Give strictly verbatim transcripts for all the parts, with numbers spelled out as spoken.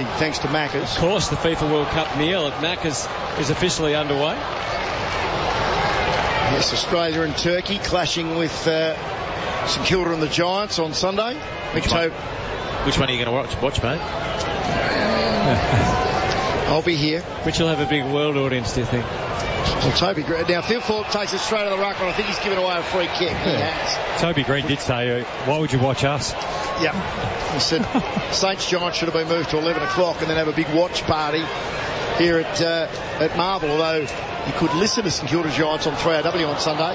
obviously thanks to Macca's. Of course, the FIFA World Cup meal at Macca's is officially underway. Yes, Australia and Turkey clashing with uh, St Kilda and the Giants on Sunday. Which one, which one are you going to watch, watch, mate? I'll be here. Which will have a big world audience, do you think? Well, Toby Green. Now, Phil Thorpe takes it straight to the ruck, and I think he's given away a free kick. Yeah. He has. Toby Green did say, uh, why would you watch us? Yeah. He said Saints Giants should have been moved to eleven o'clock and then have a big watch party here at uh, at Marvel, although you could listen to St Kilda Giants on three R W on Sunday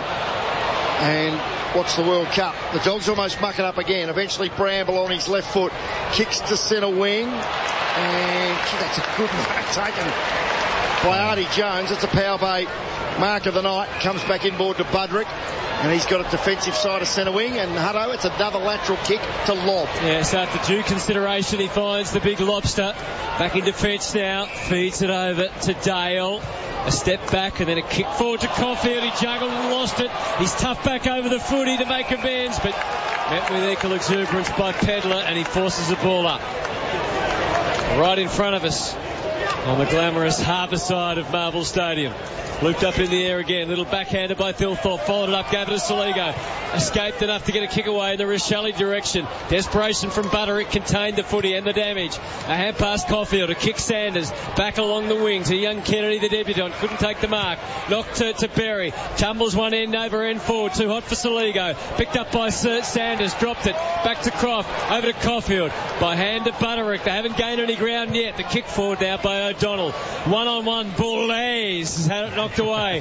and watch the World Cup. The Dogs almost muck it up again. Eventually Bramble on his left foot kicks to centre wing, and gee, that's a good mark taken by Artie Jones. It's a power bait mark of the night. Comes back inboard to Budrick, and he's got a defensive side of centre wing, and Hutto, it's another lateral kick to Lob. Yeah, so after due consideration, he finds the big lobster. Back in defence now, feeds it over to Dale. A step back and then a kick forward to Caulfield. He juggled and lost it. He's tough back over the footy to make amends, but met with equal exuberance by Pedler, and he forces the ball up. Right in front of us on the glamorous harbour side of Marvel Stadium. Looped up in the air again. Little backhander by Thilthorpe. Followed it up. Gave it to Soligo. Escaped enough to get a kick away in the Rochelle direction. Desperation from Butterick contained the footy and the damage. A hand pass Caulfield. A kick Sanders. Back along the wing to young Kennedy, the debutant. Couldn't take the mark. Knocked to, to Berry. Tumbles one end over end forward. Too hot for Soligo. Picked up by Sanders. Dropped it. Back to Croft. Over to Caulfield. By hand to Butterick. They haven't gained any ground yet. The kick forward now by O'Donnell. One on one. Boulays has had it knocked away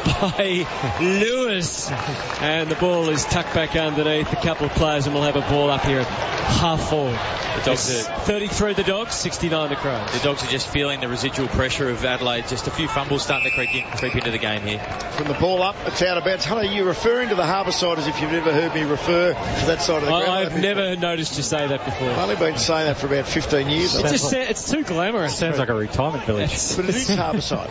by Lewis, and the ball is tucked back underneath a couple of players, and we'll have a ball up here at half forward. The Dogs are thirty-three the Dogs, sixty-nine the Crows. The Dogs are just feeling the residual pressure of Adelaide. Just a few fumbles starting to creep, in, creep into the game here. From the ball up, it's out of bounds. Hunter, you're referring to the harbour side as if you've never heard me refer to that side of the ground. I've never noticed you say that before. I've only been saying that for about fifteen years. It's, just, like, it's too glamorous. It sounds like a retirement village. But it is harbour side.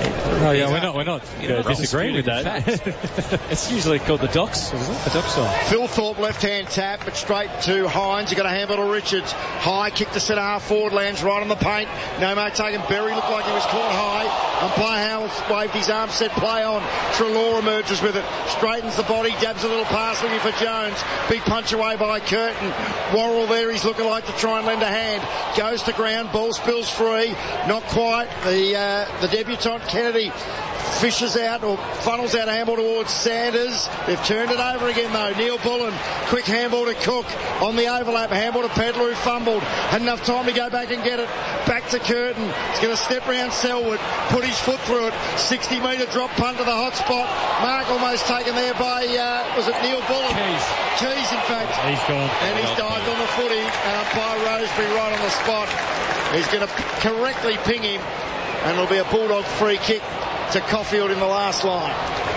Oh yeah, we're not we're not uh, disagreeing with that. It's usually called the Docks, isn't it? The Docks side. Phil Thorpe left hand tap, but straight to Hines. You got a handball to Richards. High kick to centre half forward, lands right on the paint. No mark taken. Berry looked like he was caught high. Umpire Howell waved his arm, said play on. Treloar emerges with it, straightens the body, dabs a little pass looking for Jones. Big punch away by Curtin. Worrell there, he's looking like to try and lend a hand. Goes to ground, ball spills free. Not quite. The uh, the debutant Kennedy fishes out or funnels out a handball towards Sanders. They've turned it over again though. Neil Bullen, quick handball to Cook on the overlap. Handball to Pedler who fumbled. Had enough time to go back and get it. Back to Curtin. He's going to step round Selwood, put his foot through it. sixty metre drop punt to the hot spot. Mark almost taken there by, uh, was it Neil Bullen? Keys. Keys, in fact. He's gone. And he's dived on the footy uh, by Rosebery right on the spot. He's going to correctly ping him, and it'll be a Bulldog free kick to Caulfield in the last line.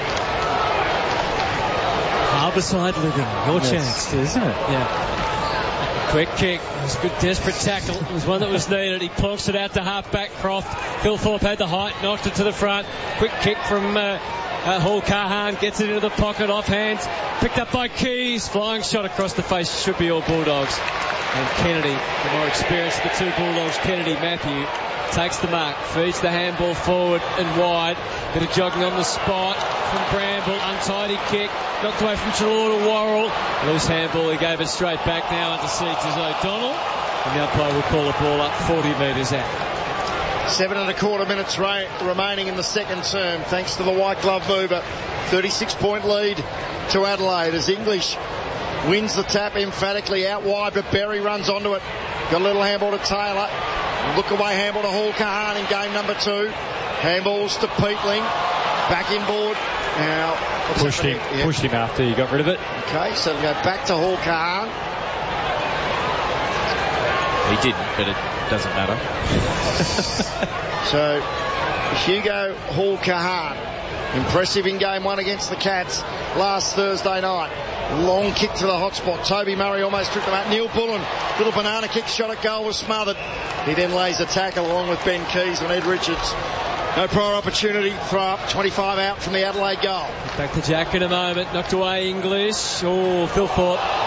Harbourside Ligon, your Yes, chance, isn't it? Yeah. Quick kick. It was a good desperate tackle. It was one that was needed. He plonks it out to half-back Croft. Phil Thorpe had the height, knocked it to the front. Quick kick from uh, uh, Hall Kahan. Gets it into the pocket, off hands. Picked up by Keys. Flying shot across the face. Should be all Bulldogs. And Kennedy, the more experienced of the two Bulldogs, Kennedy, Matthew, takes the mark, feeds the handball forward and wide. Bit of jogging on the spot from Bramble, untidy kick, knocked away from Treloar to Worrell. Loose handball, he gave it straight back now under siege is O'Donnell. And the umpire will call the ball up forty metres out. Seven and a quarter minutes ra- remaining in the second term, thanks to the white glove mover. thirty-six point lead to Adelaide as English wins the tap emphatically out wide, but Berry runs onto it. Got a little handball to Taylor. Look away handball to Hall Kahan in game number two. Handballs to Peatling. Back inboard. Now, what's pushed him, yeah. pushed him after you got rid of it. Okay, so we go back to Hall Kahan. He didn't, but it doesn't matter. So, Hugo Hall Kahan, impressive in game one against the Cats last Thursday night. Long kick to the hot spot. Toby Murray almost took them out. Neil Bullen, little banana kick shot at goal was smothered. He then lays a tackle along with Ben Keys and Ed Richards. No prior opportunity. Throw up. twenty-five out from the Adelaide goal. Back to Jack in a moment. Knocked away English. Oh, Phil Thorpe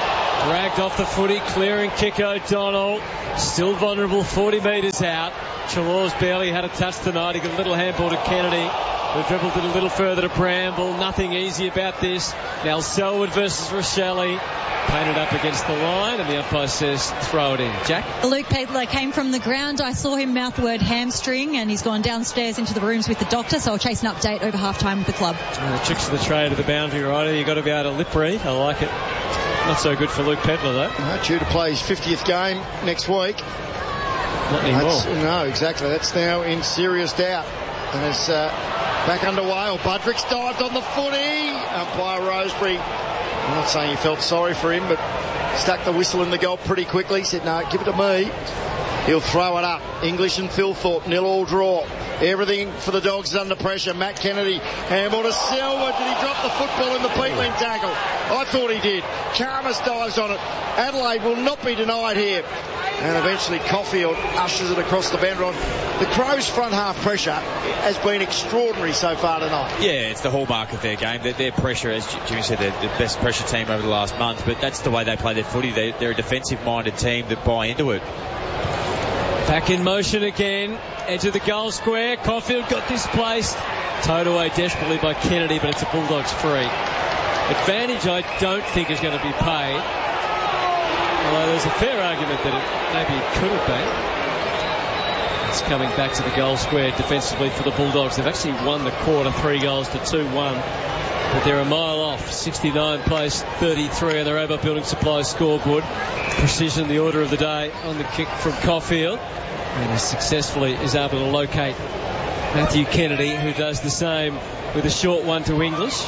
Dragged off the footy, clearing kick O'Donnell. Still vulnerable, forty metres out. Treloar's barely had a touch tonight. He got a little handball to Kennedy, who dribbled it a little further to Bramble. Nothing easy about this. Now Selwood versus Rochelle. Painted up against the line, and the umpire says throw it in. Jack? Luke Pedler came from the ground. I saw him mouth the word hamstring, and he's gone downstairs into the rooms with the doctor, so I'll chase an update over half-time with the club. Uh, the tricks of the trade of the boundary rider. You've got to be able to lip read. I like it. Not so good for Luke Pedler, though. No, due to play his fiftieth game next week. Not anymore. That's, no, exactly. That's now in serious doubt. And it's uh, back underway. Or Budricks dived on the footy. Umpire Rosebery, I'm not saying he felt sorry for him, but stuck the whistle in the goal pretty quickly. He said, no, give it to me. He'll throw it up. English and Philthorpe, nil all draw. Everything for the Dogs is under pressure. Matt Kennedy, handball to Selwood. Did he drop the football in the Peatling tackle? I thought he did. Karmas dives on it. Adelaide will not be denied here. And eventually Caulfield ushers it across the boundary. The Crows' front half pressure has been extraordinary so far tonight. Yeah, it's the hallmark of their game. Their, their pressure, as Jimmy said, they're the best pressure team over the last month, but that's the way they play their footy. They, they're a defensive-minded team that buy into it. Back in motion again. Edge of the goal square. Caulfield got displaced. Towed away desperately by Kennedy, but it's a Bulldogs free. Advantage I don't think is going to be paid. Although there's a fair argument that it maybe it could have been. It's coming back to the goal square defensively for the Bulldogs. They've actually won the quarter, three goals to two one. But they're a mile off. sixty-nine place, thirty-three on the Robot Building Supplies scoreboard. Precision, the order of the day on the kick from Caulfield. And he successfully is able to locate Matthew Kennedy, who does the same with a short one to English.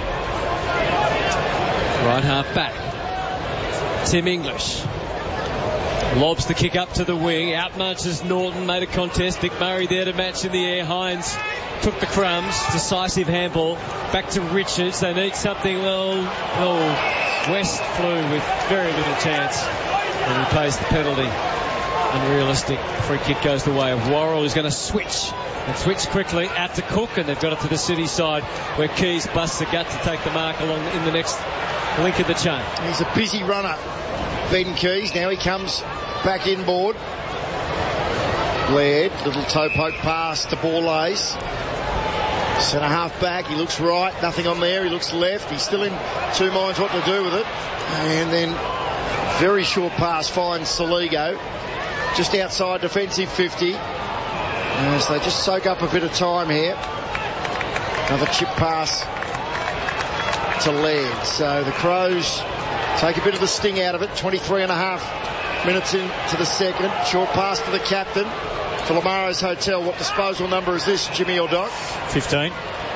Right half back. Tim English lobs the kick up to the wing. Out marches Norton, made a contest. Nick Murray there to match in the air. Hines took the crumbs. Decisive handball. Back to Richards. They need something. Well, oh, West flew with very little chance. And he pays the penalty. Unrealistic. Free kick goes the way of Worrell, who's going to switch. And switch quickly out to Cook, and they've got it to the City side where Keys busts the gut to take the mark along in the next link of the chain. He's a busy runner, Ben Keys. Now he comes back inboard. Laird, little toe poke pass to Borlase. Centre half back, he looks right, nothing on there, he looks left, he's still in two minds what to do with it. And then very short pass finds Soligo just outside defensive fifty. As they just soak up a bit of time here. Another chip pass to Laird. So the Crows take a bit of the sting out of it. twenty-three and a half minutes into the second. Short pass to the captain for Lamaro's Hotel. What disposal number is this, Jimmy or Doc? fifteen.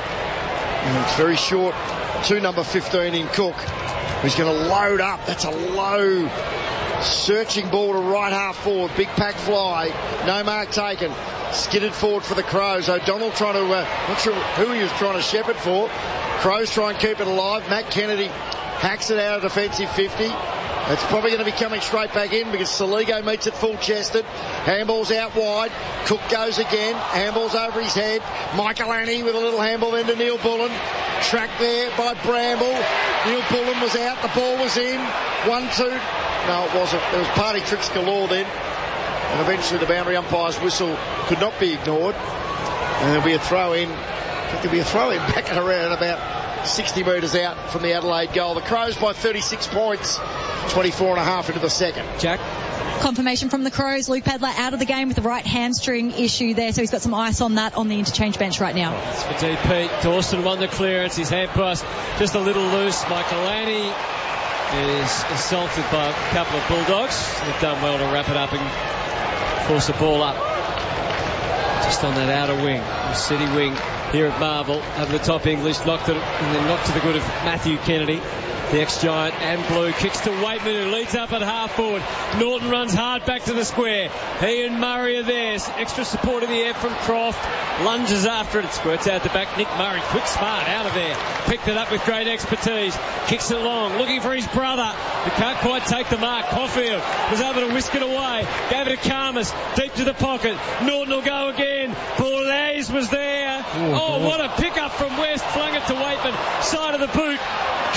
And it's very short to number fifteen in Cook, who's going to load up. That's a low searching ball to right half forward. Big pack fly. No mark taken. Skidded forward for the Crows. O'Donnell trying to, uh, not sure who he was trying to shepherd for. Crows try and keep it alive. Matt Kennedy hacks it out of defensive fifty. It's probably going to be coming straight back in because Soligo meets it full chested. Handball's out wide. Cook goes again. Handball's over his head. Michael Annie with a little handball into Neil Bullen. Tracked there by Bramble. Neil Bullen was out. The ball was in. One, two. No, it wasn't. There was party tricks galore then. And eventually the boundary umpire's whistle could not be ignored. And there'll be a throw in. I think there'll be a throw in back and around about sixty metres out from the Adelaide goal. The Crows by thirty-six points. twenty-four and a half into the second. Jack? Confirmation from the Crows. Luke Pedler out of the game with the right hamstring issue there, so he's got some ice on that on the interchange bench right now. It's for D P. Dawson won the clearance. His hand pass just a little loose. Michael Annie is assaulted by a couple of Bulldogs. They've done well to wrap it up and force the ball up just on that outer wing. The City wing here at Marvel. Over the top English, knocked it and then knocked to the good of Matthew Kennedy. The ex-Giant and Blue kicks to Waitman, who leads up at half forward. Norton runs hard back to the square. He and Murray are there. Extra support in the air from Croft. Lunges after it. It squirts out the back. Nick Murray, quick smart, out of there. Picked it up with great expertise. Kicks it along, looking for his brother, who can't quite take the mark. Caulfield was able to whisk it away. Gave it to Karmas, deep to the pocket. Norton will go again. Borlase was there. Oh, oh what a pick-up from West. Flung it to Waitman. Side of the boot. Chaos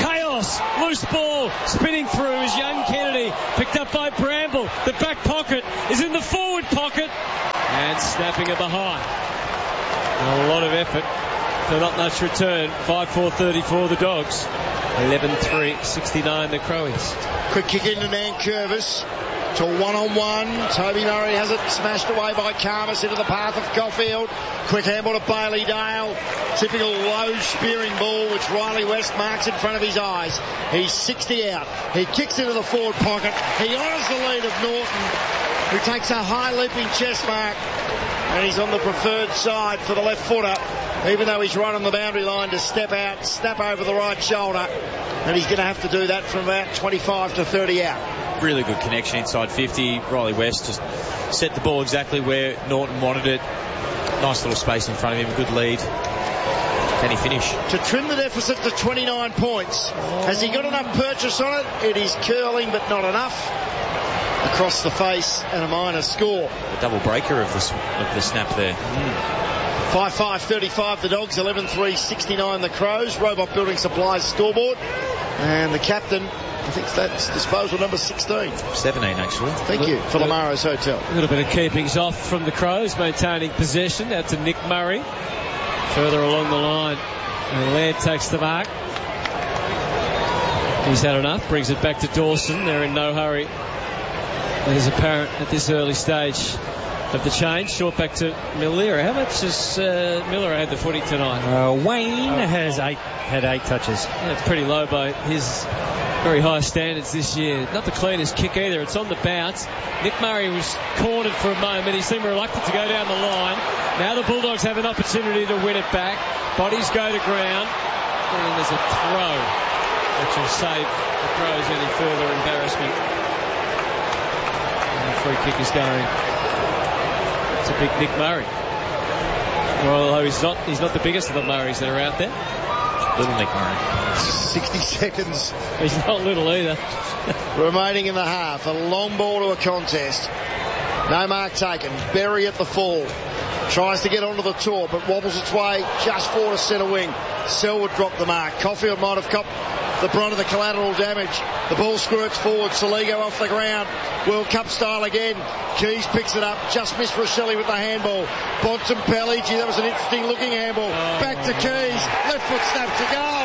cross. Loose ball. Spinning through is young Kennedy. Picked up by Bramble. The back pocket is in the forward pocket. And snapping at the high. A lot of effort for not much return. five four thirty-four the Dogs. eleven three sixty-nine the Crowies. Quick kick into Nankervis. To one-on-one. Toby Murray has it smashed away by Karmas into the path of Caulfield. Quick handball to Bailey Dale. Typical low spearing ball which Riley West marks in front of his eyes. He's sixty out. He kicks into the forward pocket. He honours the lead of Norton, who takes a high leaping chest mark. And he's on the preferred side for the left footer, even though he's right on the boundary line to step out, snap over the right shoulder. And he's going to have to do that from about twenty-five to thirty out. Really good connection inside fifty. Riley West just set the ball exactly where Norton wanted it. Nice little space in front of him, good lead. Can he finish? To trim the deficit to twenty-nine points. Has he got enough purchase on it? It is curling, but not enough. Across the face and a minor score. A double breaker of the, of the snap there. Mm. five five thirty-five the Dogs, eleven three sixty-nine the Crows. Robot Building Supplies scoreboard. And the captain, I think that's disposal number sixteen. seventeen actually. Thank you for Lamaro's Hotel. A little bit of keepings off from the Crows, maintaining possession. Out to Nick Murray. Further along the line. And Laird takes the mark. He's had enough. Brings it back to Dawson. They're in no hurry. It is apparent at this early stage of the change. Short back to Miller. How much has uh, Miller had the footy tonight? Uh, Wayne oh, has eight, had eight touches. Yeah, it's pretty low by his very high standards this year. Not the cleanest kick either. It's on the bounce. Nick Murray was cornered for a moment. He seemed reluctant to go down the line. Now the Bulldogs have an opportunity to win it back. Bodies go to ground. And there's a throw, which will save the Crows any further embarrassment. And the free kick is going to big Nick Murray. Well, although he's not, he's not the biggest of the Murrays that are out there. Little Nick Murray. sixty seconds. He's not little either. Remaining in the half. A long ball to a contest. No mark taken. Berry at the full. Tries to get onto the tour, but wobbles its way just forward to centre wing. Selwood dropped the mark. Caulfield might have copped the brunt of the collateral damage. The ball squirts forward. Saligo off the ground. World Cup style again. Keys picks it up. Just missed Roselli with the handball. Bontempelli. Gee, that was an interesting looking handball. Oh. Back to Keys. Left foot snap to goal.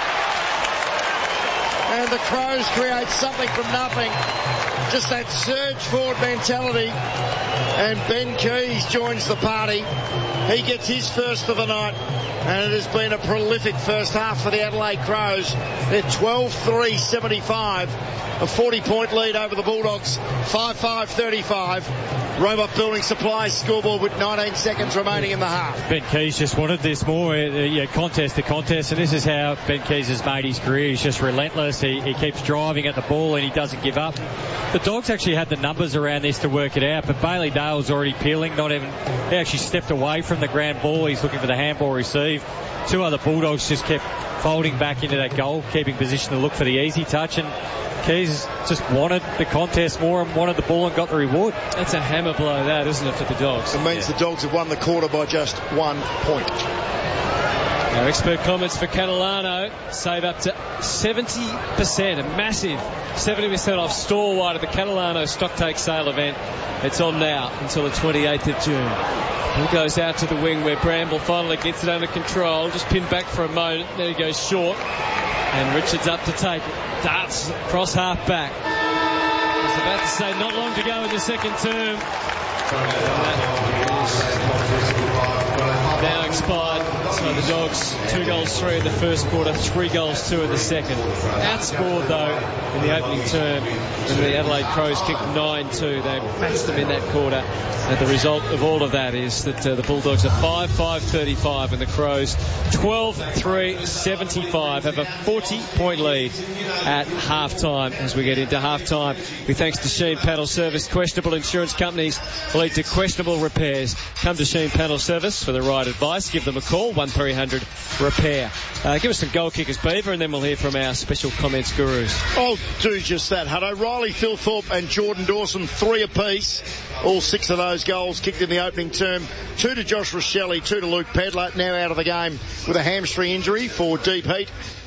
And the Crows create something from nothing. Just that surge forward mentality. And Ben Keys joins the party. He gets his first of the night. And it has been a prolific first half for the Adelaide Crows. They're twelve three seventy-five. A forty point lead over the Bulldogs. five five thirty-five. Robot Building Supplies scoreboard with nineteen seconds remaining in the half. Ben Keys just wanted this more. Uh, yeah, contest to contest. And this is how Ben Keys has made his career. He's just relentless. He, he keeps driving at the ball and he doesn't give up. The Dogs actually had the numbers around this to work it out, but Bailey Dale's already peeling. Not even, he actually stepped away from the ground ball. He's looking for the handball receive. Two other Bulldogs just kept folding back into that goal, keeping position to look for the easy touch, and Keys just wanted the contest more and wanted the ball and got the reward. That's a hammer blow, that, isn't it, for the Dogs? It means yeah. the Dogs have won the quarter by just one point. Our expert comments for Catalano save up to seventy percent, a massive seventy percent off store-wide at the Catalano Stocktake sale event. It's on now until the twenty-eighth of June. He goes out to the wing where Bramble finally gets it under control. Just pinned back for a moment. There he goes short. And Richards up to take it. Darts across half back. I was about to say not long to go in the second term. Now expired. So the Dogs, two goals, three in the first quarter, three goals, two in the second. Outscored, though, in the opening term. And the Adelaide Crows kicked nine two. They matched them in that quarter. And the result of all of that is that uh, the Bulldogs are five five thirty-five and the Crows twelve three seventy-five. Have a forty point lead at half-time as we get into half-time. With thanks to Sheen Panel Service, questionable insurance companies lead to questionable repairs. Come to Sheen Panel Service for the right advice. Give them a call, one three hundred repair. Uh, give us some goal kickers, Beaver, and then we'll hear from our special comments gurus. I'll do just that, Hutto. Riley Philthorpe and Jordan Dawson, three apiece. All six of those goals kicked in the opening term. Two to Josh Roselli, two to Luke Pedler, now out of the game with a hamstring injury for deep heat.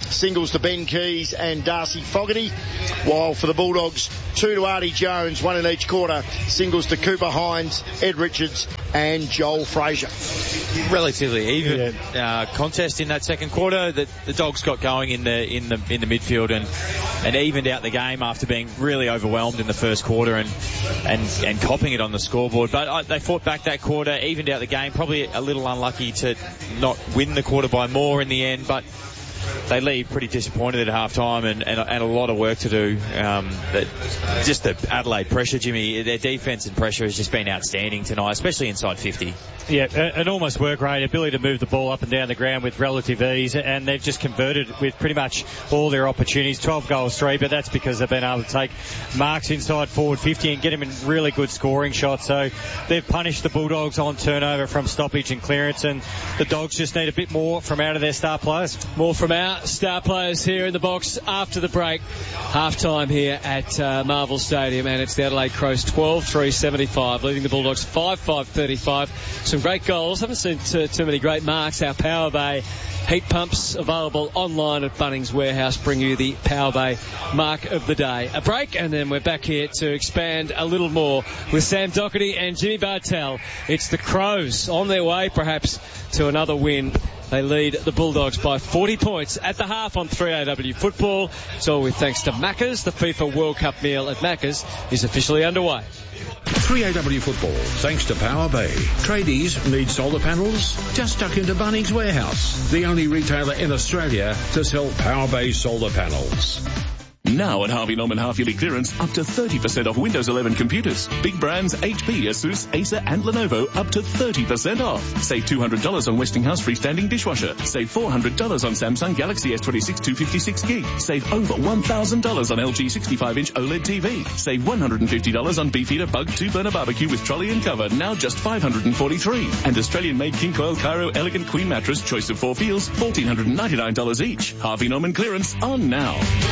singles to Ben Keys and Darcy Fogarty, while for the Bulldogs, two to Artie Jones, one in each quarter, singles to Cooper Hines, Ed Richards and Joel Frazier. Relatively even yeah. uh, contest in that second quarter. The, the Dogs got going in the in the in the midfield and and evened out the game after being really overwhelmed in the first quarter and and and copping it on the scoreboard. But uh, they fought back that quarter, evened out the game. Probably a little unlucky to not win the quarter by more in the end, but they leave pretty disappointed at half time and, and, and a lot of work to do. Um, that just the Adelaide pressure, Jimmy, their defence and pressure has just been outstanding tonight, especially inside fifty. Yeah, an almost work rate, ability to move the ball up and down the ground with relative ease, and they've just converted with pretty much all their opportunities. twelve goals, three, but that's because they've been able to take marks inside forward fifty and get them in really good scoring shots. So they've punished the Bulldogs on turnover from stoppage and clearance, and the Dogs just need a bit more from out of their star players. More from our star players here in the box after the break. Half time here at uh, Marvel Stadium, and it's the Adelaide Crows twelve three seventy-five, leading the Bulldogs five five thirty-five. Some great goals. Haven't seen too, too many great marks. Our Power Bay heat pumps available online at Bunnings Warehouse bring you the Power Bay mark of the day. A break, and then we're back here to expand a little more with Sam Doherty and Jimmy Bartell. It's the Crows on their way perhaps to another win. They lead the Bulldogs by forty points at the half on three A W Football. It's all with thanks to Macca's. The FIFA World Cup meal at Macca's is officially underway. three A W Football, thanks to Power Bay. Tradies need solar panels? Just duck into Bunnings Warehouse, the only retailer in Australia to sell Power Bay solar panels. Now at Harvey Norman half-yearly clearance, up to thirty percent off Windows eleven computers. Big brands H P, Asus, Acer and Lenovo up to thirty percent off. Save two hundred dollars on Westinghouse freestanding dishwasher. Save four hundred dollars on Samsung Galaxy S twenty-six two fifty-six gig. Save over one thousand dollars on L G sixty-five inch OLED T V. Save one hundred fifty dollars on Beefeater Bug two burner barbecue with trolley and cover, now just five hundred forty-three dollars. And Australian-made King Coil Cairo Elegant Queen Mattress, choice of four feels, one thousand four hundred ninety-nine dollars each. Harvey Norman clearance on now.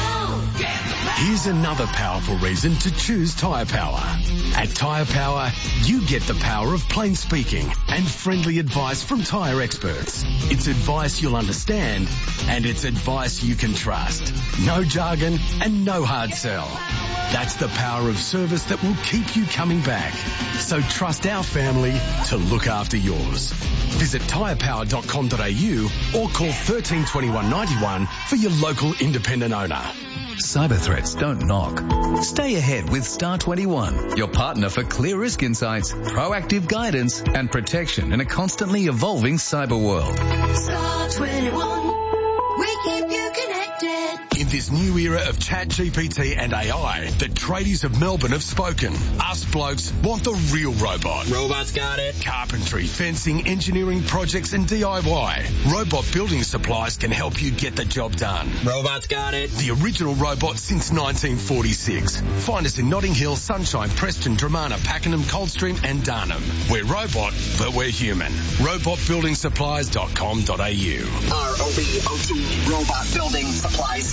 Here's another powerful reason to choose Tyre Power. At Tyre Power, you get the power of plain speaking and friendly advice from tyre experts. It's advice you'll understand, and it's advice you can trust. No jargon and no hard sell. That's the power of service that will keep you coming back. So trust our family to look after yours. Visit tyre power dot com dot a u or call thirteen twenty-one ninety-one for your local independent owner. Cyber threats don't knock. Stay ahead with Star twenty-one, your partner for clear risk insights, proactive guidance and protection in a constantly evolving cyber world. Star twenty-one, we keep you connected. In this new era of Chat G P T and A I, the tradies of Melbourne have spoken. Us blokes want the real robot. Robots got it. Carpentry, fencing, engineering projects and D I Y. Robot Building Supplies can help you get the job done. Robots got it. The original robot since nineteen forty-six. Find us in Notting Hill, Sunshine, Preston, Dramana, Pakenham, Coldstream and Darnham. We're robot, but we're human. robot building supplies dot com dot a u. R O B O T, Robot Building Supplies.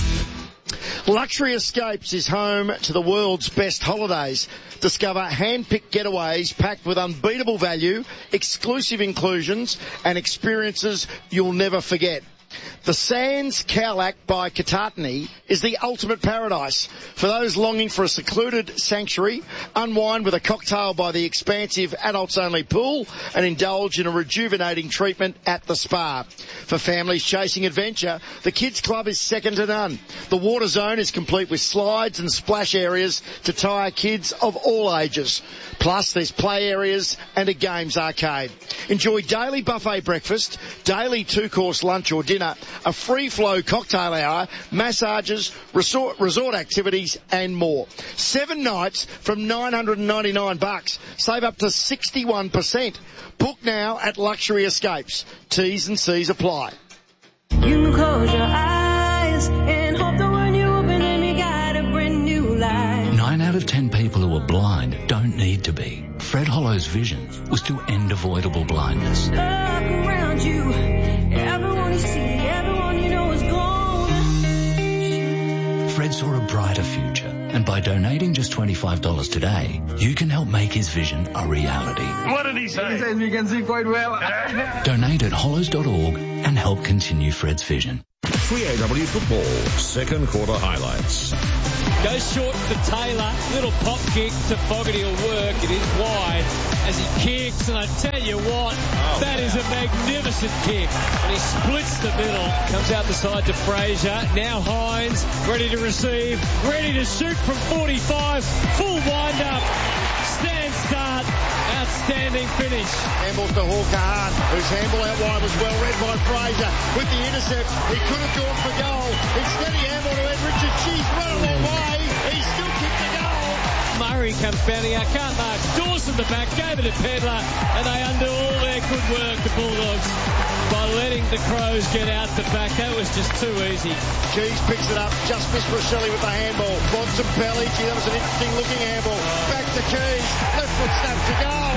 Luxury Escapes is home to the world's best holidays. Discover hand-picked getaways packed with unbeatable value, exclusive inclusions, and experiences you'll never forget. The Sands Khao by Katatani is the ultimate paradise for those longing for a secluded sanctuary, unwind with a cocktail by the expansive adults-only pool, and indulge in a rejuvenating treatment at the spa. For families chasing adventure, the Kids Club is second to none. The water zone is complete with slides and splash areas to tire kids of all ages. Plus, there's play areas and a games arcade. Enjoy daily buffet breakfast, daily two-course lunch or dinner, a free-flow cocktail hour, massages, resort, resort activities and more. Seven nights from nine hundred ninety-nine bucks. Save up to sixty-one percent. Book now at Luxury Escapes. T's and C's apply. You can close your eyes and hope that when you open them you got a brand new life. Nine out of ten people who are blind don't need to be. Fred Hollow's vision was to end avoidable blindness. Look around you, everyone you see, everyone you know is gone. Fred saw a brighter future, and by donating just twenty-five dollars today, you can help make his vision a reality. What did he say? He says we can see quite well. Donate at hollows dot org and help continue Fred's vision. three A W Football, second quarter highlights. Goes short for Taylor. Little pop kick to Fogarty will work. It is wide as he kicks, and I tell you what, oh, that wow. is a magnificent kick. And he splits the middle. Comes out the side to Fraser. Now Hines, ready to receive, ready to shoot from forty-five. Full wind up. Stand start. Outstanding finish. Handball to Hawker, whose handball out wide was well read by Fraser. With the intercept, he could have gone for goal. Instead he handball to Ed Richards. She's run a long way. He still kicked the goal. Murray comes bounding out. Can't mark. Dawson the back. Gave it to Pedler. And they undo all their good work, the Bulldogs, by letting the Crows get out the back. That was just too easy. Keys picks it up. Just missed Rochelle with the handball. Bontempelli. Gee, that was an interesting looking handball. Back to Keys. Left foot snap to goal.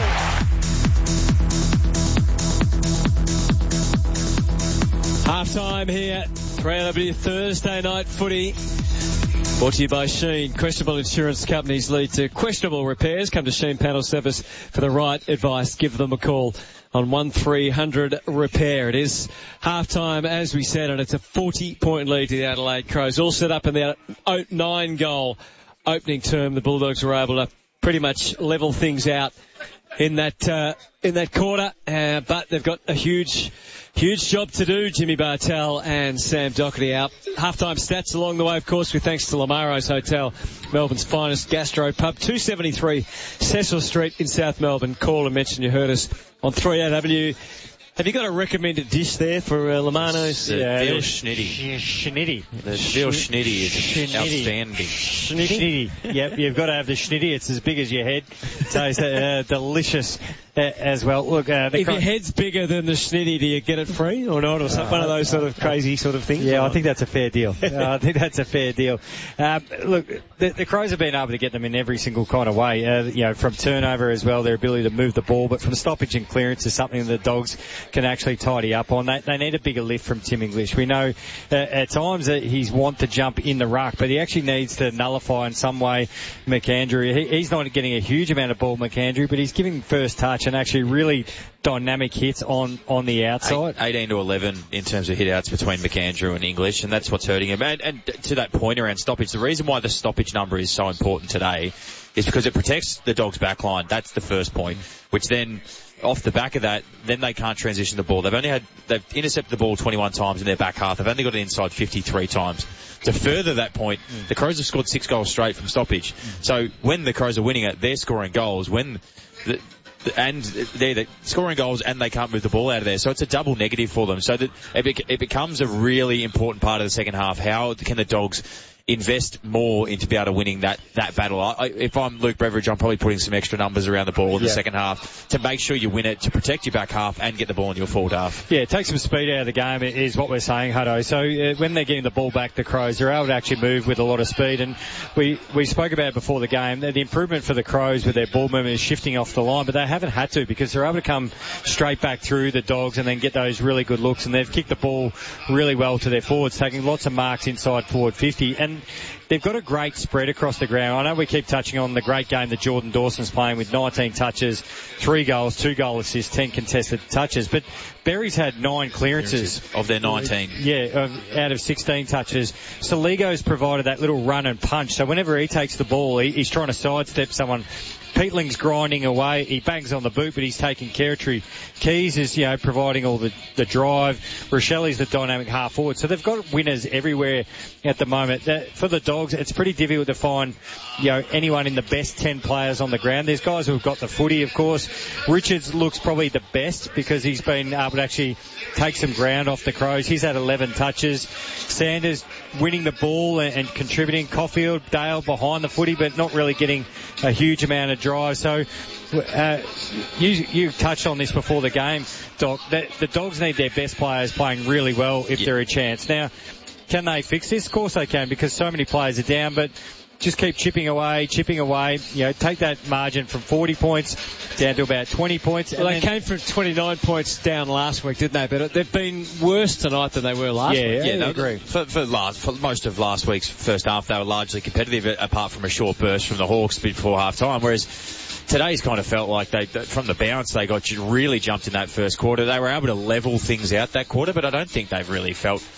Half time here. three A W Thursday night footy. Brought to you by Sheen. Questionable insurance companies lead to questionable repairs. Come to Sheen Panel Service for the right advice. Give them a call on one three hundred repair. It is half time, as we said, and it's a forty point lead to the Adelaide Crows. All set up in their nine goal opening term. The Bulldogs were able to pretty much level things out in that uh, in that quarter, uh, but they've got a huge huge job to do. Jimmy Bartel and Sam Doherty out. Halftime stats along the way, of course, with thanks to Lamaro's Hotel, Melbourne's finest gastro pub, two seventy-three Cecil Street in South Melbourne. Call and mention you heard us on three A W. Have you got a recommended dish there for uh, Lamaro's? The yeah, veal schnitty. Yeah, schnitty. The veal schnitty is Schnitty. outstanding. Schnitty. Yep, you've got to have the schnitty. It's as big as your head. Tastes uh, delicious uh, as well. Look, uh, the if your head's bigger than the schnitty, do you get it free or not? Or something, one of those sort of crazy sort of things? Yeah, I think that's a fair deal. uh, I think that's a fair deal. Um, look, the, the Crows have been able to get them in every single kind of way. Uh, you know, from turnover as well, their ability to move the ball, but from stoppage and clearance is something that the Dogs can actually tidy up on. They, they need a bigger lift from Tim English. We know uh, at times that he's want to jump in the ruck, but he actually needs to nullify in some way McAndrew. He, he's not getting a huge amount of ball, McAndrew, but he's giving first touch and actually really dynamic hits on, on the outside. Eight, eighteen to eleven in terms of hit outs between McAndrew and English, and that's what's hurting him. And, and to that point around stoppage, the reason why the stoppage number is so important today is because it protects the Dogs' back line. That's the first point, which then, off the back of that, then they can't transition the ball. They've only had, they've intercepted the ball twenty-one times in their back half. They've only got it inside fifty-three times. To further that point, mm. the Crows have scored six goals straight from stoppage. Mm. So when the Crows are winning it, they're scoring goals. When the, and they're, they're scoring goals and they can't move the ball out of there. So it's a double negative for them. So that it, be, it becomes a really important part of the second half. How can the Dogs invest more into be able to winning that, that battle? I, if I'm Luke Beveridge, I'm probably putting some extra numbers around the ball in yeah. the second half to make sure you win it, to protect your back half and get the ball in your forward half. Yeah, take some speed out of the game is what we're saying, Hutto. So uh, when they're getting the ball back, the Crows, they're able to actually move with a lot of speed. And we, we spoke about it before the game, the improvement for the Crows with their ball movement is shifting off the line, but they haven't had to because they're able to come straight back through the Dogs and then get those really good looks. And they've kicked the ball really well to their forwards, taking lots of marks inside forward fifty. And they've got a great spread across the ground. I know we keep touching on the great game that Jordan Dawson's playing with nineteen touches, three goals, two goal assists, ten contested touches. But Berry's had nine clearances. Of their nineteen. Yeah, of, out of sixteen touches. Soligo's provided that little run and punch. So whenever he takes the ball, he, he's trying to sidestep someone. Peatling's grinding away. He bangs on the boot, but he's taking territory. Keys is, you know, providing all the, the drive. Rochelli's the dynamic half forward. So they've got winners everywhere at the moment. That, for the Dogs, it's pretty difficult to find, you know, anyone in the best ten players on the ground. There's guys who've got the footy, of course. Richards looks probably the best because he's been able to actually take some ground off the Crows. He's had eleven touches. Sanders winning the ball and, and contributing. Caulfield, Dale behind the footy, but not really getting a huge amount of drive. So uh, you you touched on this before the game, Doc. The, the Dogs need their best players playing really well if yeah. they're a chance. Now, can they fix this? Of course they can, because so many players are down, but just keep chipping away, chipping away. You know, take that margin from forty points down to about twenty points. Well, they came from twenty-nine points down last week, didn't they? But they've been worse tonight than they were last yeah, week. Yeah, yeah, I agree. For, for, last, for most of last week's first half, they were largely competitive, apart from a short burst from the Hawks before half time, whereas today's kind of felt like they, from the bounce, they got really jumped in that first quarter. They were able to level things out that quarter, but I don't think they've really felt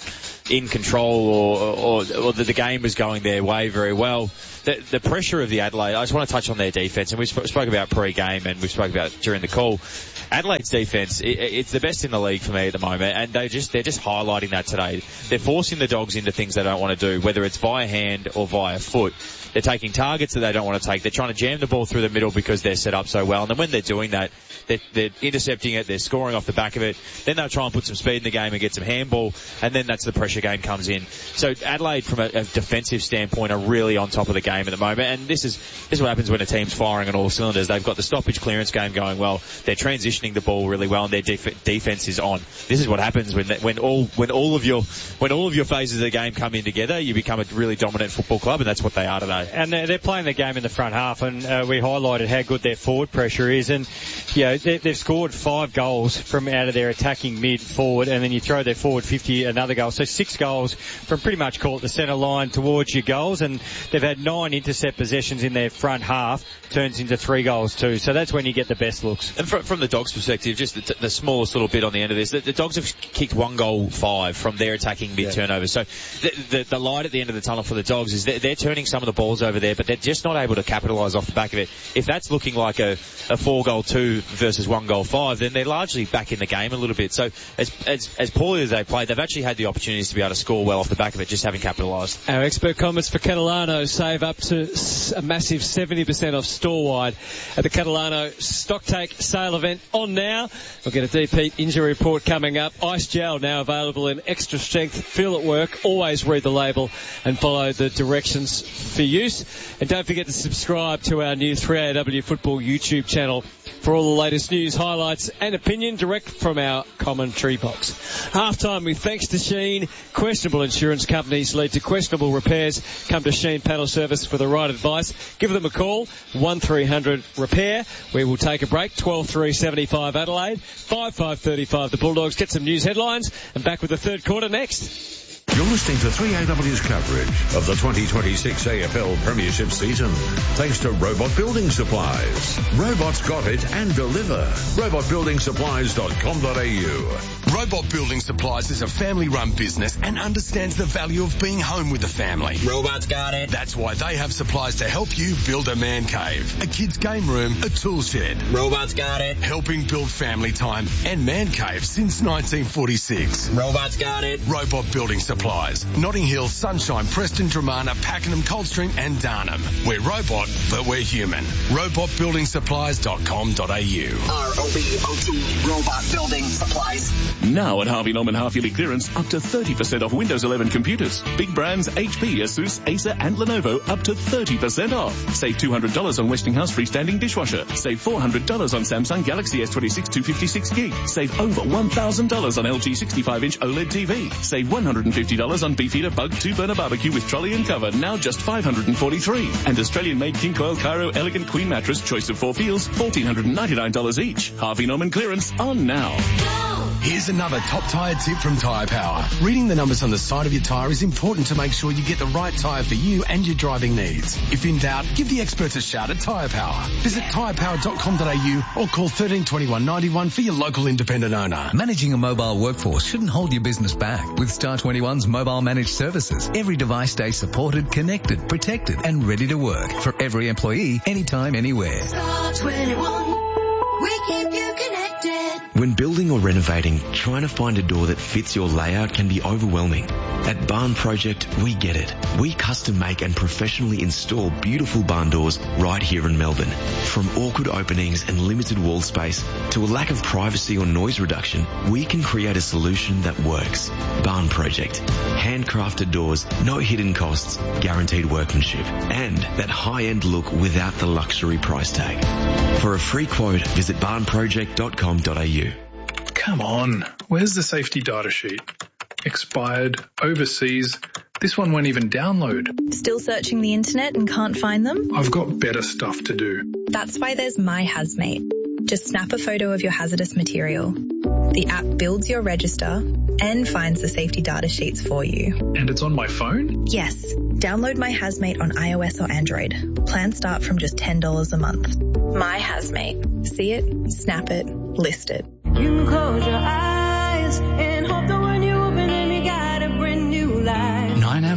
in control or, or, or that the game was going their way very well. The, the pressure of the Adelaide, I just want to touch on their defence, and we sp- spoke about pre-game and we spoke about during the call. Adelaide's defence, it, it's the best in the league for me at the moment, and they just, they're just highlighting that today. They're forcing the Dogs into things they don't want to do, whether it's via hand or via foot. They're taking targets that they don't want to take. They're trying to jam the ball through the middle because they're set up so well. And then when they're doing that, they're, they're intercepting it, they're scoring off the back of it. Then they'll try and put some speed in the game and get some handball, and then that's the pressure game comes in. So Adelaide, from a, a defensive standpoint, are really on top of the game at the moment. And this is this is what happens when a team's firing on all cylinders. They've got the stoppage clearance game going well. They're transitioning the ball really well, and their def- defense is on. This is what happens when that, when all when all of your when all of your phases of the game come in together. You become a really dominant football club, and that's what they are today. And they're, they're playing the game in the front half, and uh, we highlighted how good their forward pressure is. And you know, they, they've scored five goals from out of their attacking mid forward, and then you throw their forward fifty, another goal. So six goals from pretty much call it the centre line towards your goals, and they've had nine intercept possessions in their front half, turns into three goals too. So that's when you get the best looks. And from, from the Dogs' perspective, just the, the smallest little bit on the end of this, the, the Dogs have kicked one goal five from their attacking mid turnovers. So the, the, the light at the end of the tunnel for the Dogs is they're, they're turning some of the balls over there, but they're just not able to capitalise off the back of it. If that's looking like a, a four goal two versus one goal five, then they're largely back in the game a little bit. So as as, as poorly as they played, they've actually had the opportunities to be able to score well off the back of it, just haven't capitalised. Our expert comments for Catalano: save up to a massive seventy percent off store-wide at the Catalano stock take sale event on now. We'll get a deep heat injury report coming up. Ice Gel now available in extra strength. Feel at work. Always read the label and follow the directions for use. And don't forget to subscribe to our new three A W Football YouTube channel for all the latest news, highlights and opinion direct from our commentary box. Halftime with thanks to Sheen. Questionable insurance companies lead to questionable repairs. Come to Sheen Panel Service for the right advice. Give them a call, one three hundred repair. We will take a break, twelve three seventy-five Adelaide, five five thirty-five the Bulldogs. Get some news headlines and back with the third quarter next. You're listening to three A W's coverage of the twenty twenty-six A F L Premiership season, thanks to Robot Building Supplies. Robots got it and deliver. robot building supplies dot com dot a u. Robot Building Supplies is a family-run business and understands the value of being home with the family. Robots got it. That's why they have supplies to help you build a man cave, a kid's game room, a tool shed. Robots got it. Helping build family time and man cave since nineteen forty-six. Robots got it. Robot Building Supplies. Notting Hill, Sunshine, Preston, Dramana, Pakenham, Coldstream and Darnham. We're robot, but we're human. robot building supplies dot com dot a u. R O B O T, Robot Building Supplies. Now at Harvey Norman half-yearly clearance, up to thirty percent off Windows eleven computers. Big brands H P, Asus, Acer and Lenovo up to thirty percent off. Save two hundred dollars on Westinghouse freestanding dishwasher. Save four hundred dollars on Samsung Galaxy S twenty-six two fifty-six gig. Save over one thousand dollars on L G sixty-five inch OLED T V. Save one hundred fifty dollars on Beefeater Bug two burner barbecue with trolley and cover, now just five hundred forty-three dollars. And Australian-made King Coil Cairo Elegant Queen Mattress, choice of four feels, one thousand four hundred ninety-nine dollars each. Harvey Norman clearance on now. Here's another top tyre tip from Tyre Power. Reading the numbers on the side of your tyre is important to make sure you get the right tyre for you and your driving needs. If in doubt, give the experts a shout at Tyre Power. Visit tyre power dot com dot a u or call thirteen twenty-one ninety-one for your local independent owner. Managing a mobile workforce shouldn't hold your business back. With Star twenty-one's mobile managed services, every device stays supported, connected, protected and ready to work for every employee, anytime, anywhere. Star twenty-one, we keep you connected. When building or renovating, trying to find a door that fits your layout can be overwhelming. At Barn Project, we get it. We custom make and professionally install beautiful barn doors right here in Melbourne. From awkward openings and limited wall space to a lack of privacy or noise reduction, we can create a solution that works. Barn Project. Handcrafted doors, no hidden costs, guaranteed workmanship, and that high-end look without the luxury price tag. For a free quote, visit barn project dot com dot a u. Come on, where's the safety data sheet? Expired, overseas. This one won't even download. Still searching the internet and can't find them? I've got better stuff to do. That's why there's My Hazmate. Just snap a photo of your hazardous material. The app builds your register and finds the safety data sheets for you. And it's on my phone? Yes. Download My Hazmate on iOS or Android. Plans start from just ten dollars a month. My Hazmate. See it, snap it, list it. You can close your eyes and hope that when you open them you got a brand new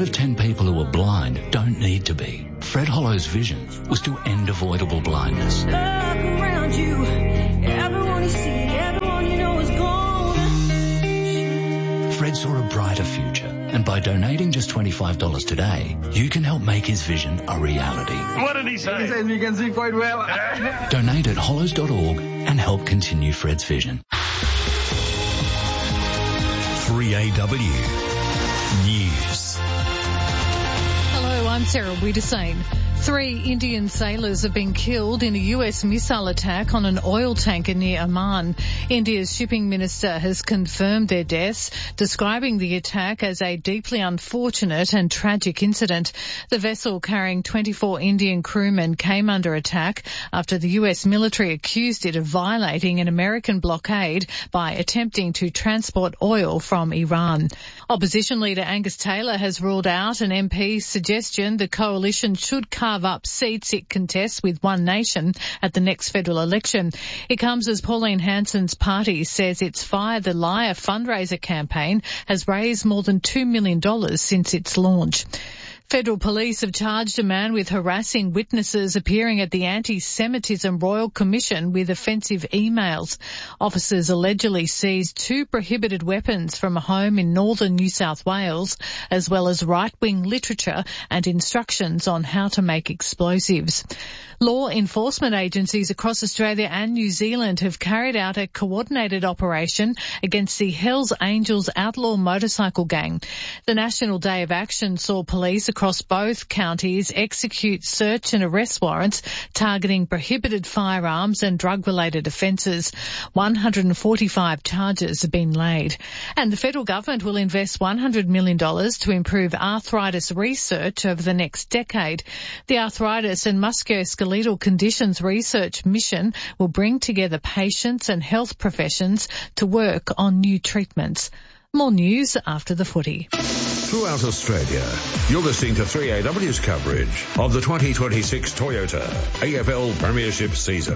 out of ten people who are blind don't need to be. Fred Hollow's vision was to end avoidable blindness. Look around you, everyone you see, everyone you know is gone. Fred saw a brighter future, and by donating just twenty-five dollars today, you can help make his vision a reality. What did he say? He says you can see quite well. Donate at hollows dot org and help continue Fred's vision. three A W News. Hello, I'm Sarah Wiedersane. Three Indian sailors have been killed in a U S missile attack on an oil tanker near Oman. India's shipping minister has confirmed their deaths, describing the attack as a deeply unfortunate and tragic incident. The vessel carrying twenty-four Indian crewmen came under attack after the U S military accused it of violating an American blockade by attempting to transport oil from Iran. Opposition leader Angus Taylor has ruled out an M P's suggestion the coalition should carve up seats it contests with One Nation at the next federal election. It comes as Pauline Hanson's party says its Fire the Liar fundraiser campaign has raised more than two million dollars since its launch. Federal police have charged a man with harassing witnesses appearing at the Anti-Semitism Royal Commission with offensive emails. Officers allegedly seized two prohibited weapons from a home in northern New South Wales, as well as right-wing literature and instructions on how to make explosives. Law enforcement agencies across Australia and New Zealand have carried out a coordinated operation against the Hells Angels outlaw motorcycle gang. The National Day of Action saw police across both counties execute search and arrest warrants targeting prohibited firearms and drug-related offences. one hundred forty-five charges have been laid. And the federal government will invest one hundred million dollars to improve arthritis research over the next decade. The Arthritis and Musculoskeletal Conditions Research Mission will bring together patients and health professions to work on new treatments. More news after the footy. Throughout Australia, you're listening to three A W's coverage of the twenty twenty-six Toyota A F L Premiership season.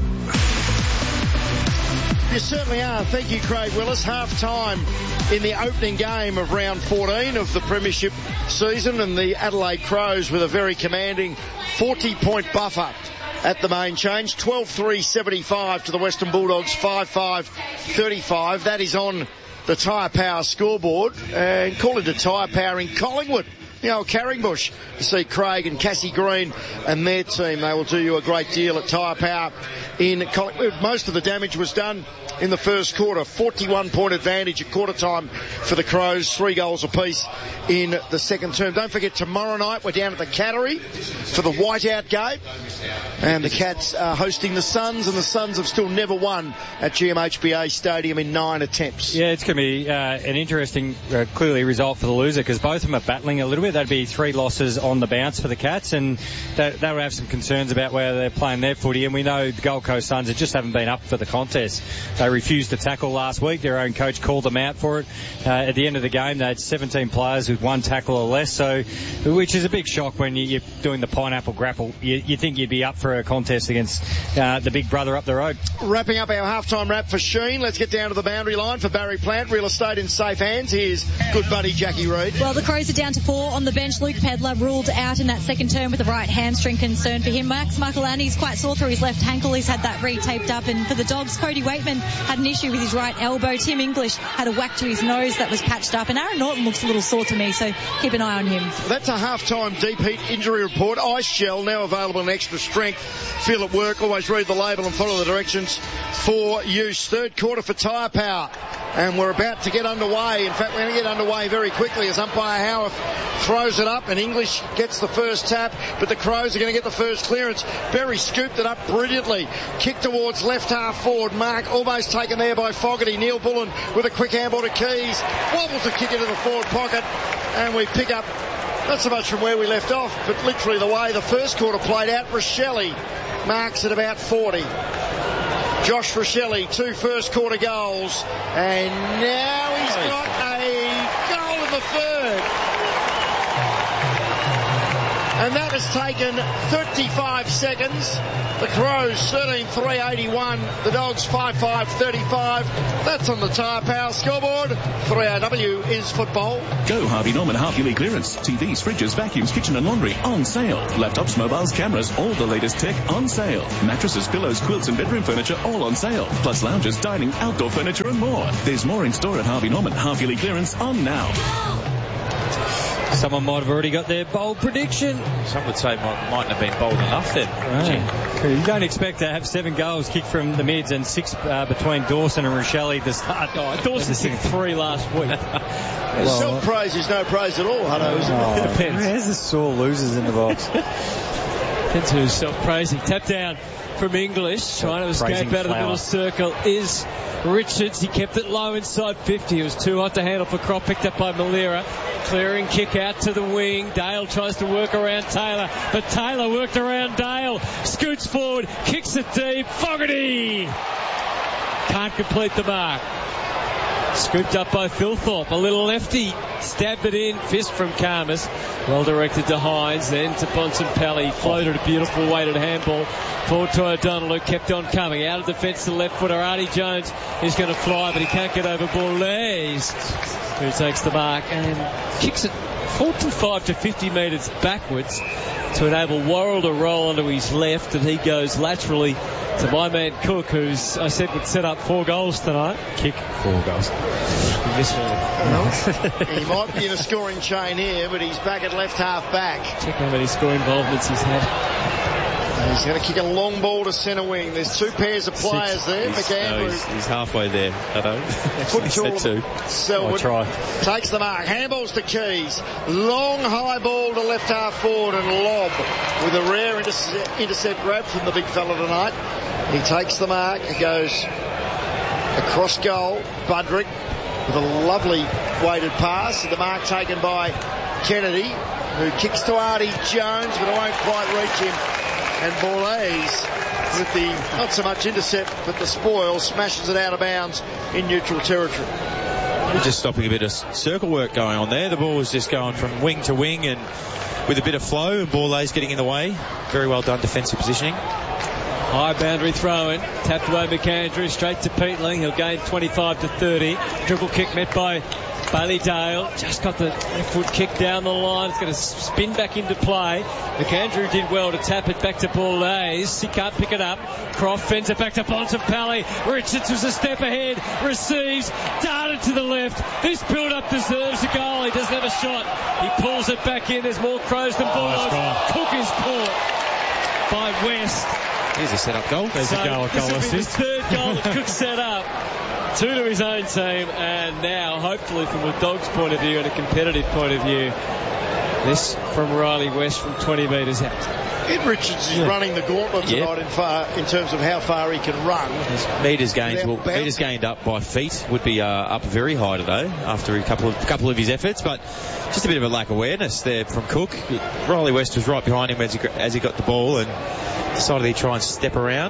You certainly are. Thank you, Craig Willis. Half-time in the opening game of round fourteen of the Premiership season, and the Adelaide Crows with a very commanding forty-point buffer at the main change. twelve three seventy-five to the Western Bulldogs, five five thirty-five. That is on the Tyre Power scoreboard, and call it a Tyre Power in Collingwood. The old Carringbush, to see Craig and Cassie Green and their team. They will do you a great deal at Tyre Power in Collingwood. Most of the damage was done in the first quarter. forty-one point advantage at quarter time for the Crows. Three goals apiece in the second term. Don't forget, tomorrow night we're down at the Cattery for the Whiteout game. And the Cats are hosting the Suns, and the Suns have still never won at G M H B A Stadium in nine attempts. Yeah, it's going to be uh, an interesting, uh, clearly, result for the loser, because both of them are battling a little bit. That'd be three losses on the bounce for the Cats, and they, they will have some concerns about where they're playing their footy. And we know the Gold Coast Suns just haven't been up for the contest. They refused to tackle last week. Their own coach called them out for it. Uh, at the end of the game, they had seventeen players with one tackle or less, so which is a big shock when you, you're doing the pineapple grapple. You, you think you'd be up for a contest against uh, the big brother up the road. Wrapping up our halftime wrap for Sheen, let's get down to the boundary line for Barry Plant. Real estate in safe hands. Here's good buddy Jackie Reid. Well, the Crows are down to four on the bench. Luke Pedler ruled out in that second term with a right hamstring concern for him. Max Michaelani's quite sore through his left ankle. He's had that re-taped up. And for the Dogs, Cody Waitman had an issue with his right elbow. Tim English had a whack to his nose that was patched up. And Aaron Norton looks a little sore to me, so keep an eye on him. That's a half-time deep heat injury report. Ice Gel, now available in extra strength. Feel at work. Always read the label and follow the directions for use. Third quarter for Tyre Power. And we're about to get underway. In fact, we're going to get underway very quickly as umpire Howarth throws it up, and English gets the first tap, but the Crows are going to get the first clearance. Berry scooped it up brilliantly. Kick towards left half forward. Mark almost taken there by Fogarty. Neil Bullen with a quick handball to Keys. Wobbles the kick into the forward pocket, and we pick up not so much from where we left off, but literally the way the first quarter played out. Rochelle marks at about forty. Josh Rochelle, two first quarter goals, and now he's got a goal in the third. And that has taken thirty-five seconds. The Crows thirteen three eighty-one. The Dogs five five thirty-five. That's on the Tyre Power scoreboard. three R W is football. Go Harvey Norman half-yearly clearance. T Vs, fridges, vacuums, kitchen and laundry on sale. Laptops, mobiles, cameras, all the latest tech on sale. Mattresses, pillows, quilts and bedroom furniture all on sale. Plus lounges, dining, outdoor furniture and more. There's more in store at Harvey Norman. Half-yearly clearance on now. Someone might have already got their bold prediction. Some would say might, mightn't have been bold enough then. Right. You don't expect to have seven goals kicked from the mids and six uh, between Dawson and Rochelle at the start. Oh, Dawson kicked three last week. well, Self-praise is no praise at all, Hutto, isn't oh, it? it depends. There's the sore losers in the box. Depends who's self-praising. Tap down from English, trying to escape out of the middle circle is Richards. He kept it low inside fifty. It was too hot to handle for Crop. Picked up by Malera. Clearing kick out to the wing. Dale tries to work around Taylor, but Taylor worked around Dale. Scoots forward, kicks it deep. Fogarty can't complete the mark. Scooped up by Philthorpe. A little lefty. Stabbed it in. Fist from Karmas. Well directed to Hines. Then to Bontempelli. Floated a beautiful weighted handball. Forward to O'Donnell, who kept on coming. Out of defence to left footer. Artie Jones is going to fly, but he can't get over Bourlaise, who takes the mark and kicks it forty-five to fifty metres backwards to enable Worrell to roll onto his left, and he goes laterally to my man Cook, who's, I said, would set up four goals tonight. Kick four goals. This one. He might be in a scoring chain here, but he's back at left half back. Check how many scoring involvements he's had. He's going to kick a long ball to centre wing. There's two pairs of players Six. there. He's, McAndrew. No, he's, he's halfway there. I don't. Foot two. Selwood try. takes the mark. Handballs to Keys. Long high ball to left half forward and lob with a rare intercept, intercept grab from the big fella tonight. He takes the mark. He goes across goal. Budrick with a lovely weighted pass. The mark taken by Kennedy, who kicks to Artie Jones, but it won't quite reach him. And Bourlaise, with the not so much intercept but the spoil, smashes it out of bounds in neutral territory. We're just stopping a bit of circle work going on there. The ball was just going from wing to wing and with a bit of flow, and Bourlaise getting in the way. Very well done defensive positioning. High boundary throw in, tapped away McAndrew, straight to Peatling. He'll gain twenty-five to thirty. Dribble kick met by Bailey Dale. Just got the left foot kick down the line. It's going to spin back into play. McAndrew did well to tap it back to Bourlaise. He can't pick it up. Croft fends it back to Bontempelli. Richards was a step ahead. Receives. Darted to the left. This build-up deserves a goal. He doesn't have a shot. He pulls it back in. There's more Crows than Bulldogs. Oh, Cook is caught by West. Here's a set-up goal. There's so a goal, a goal this will be assist. the third goal that Cook set up. Two to his own team, and now, hopefully, from a Dogs' point of view and a competitive point of view, this from Riley West from twenty metres out. Ed Richards is yeah. running the gauntlet tonight yep. in, far, in terms of how far he can run. Metres gained, well, metres gained up by feet would be uh, up very high today after a couple of couple of his efforts, but just a bit of a lack of awareness there from Cook. Riley West was right behind him as he, as he got the ball and decided he'd try and step around.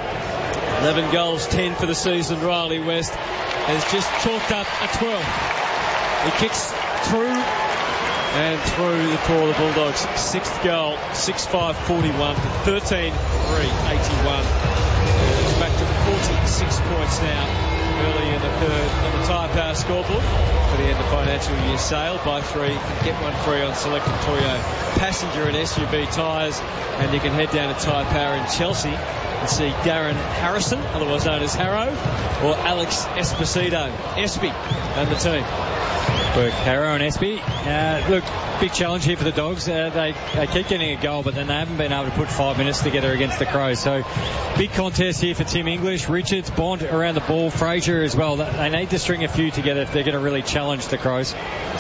eleven goals, ten for the season. Riley West has just chalked up a twelve. He kicks through and through the core of the Bulldogs. Sixth goal, six five forty-one to thirteen three eighty-one. It's back to forty-six points now early in the third on the Tyre Power scoreboard for the end of financial year sale. Buy three and get one free on selected Toyo passenger and S U V tyres, and you can head down to Tyre Power in Chelsea and see Darren Harrison, otherwise known as Harrow, or Alex Esposito, Espy, and the team. Work Harrow and Espy. Uh, look, big challenge here for the Dogs. Uh, they, they keep getting a goal, but then they haven't been able to put five minutes together against the Crows. So, big contest here for Tim English. Richards, Bond around the ball. Fraser as well. They need to string a few together if they're going to really challenge the Crows.